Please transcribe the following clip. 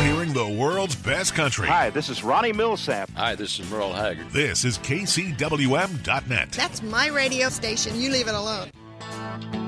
Pioneering the world's best country. Hi, this is Ronnie Millsap. Hi, this is Merle Haggard. This is KCWM.net. That's my radio station. You leave it alone.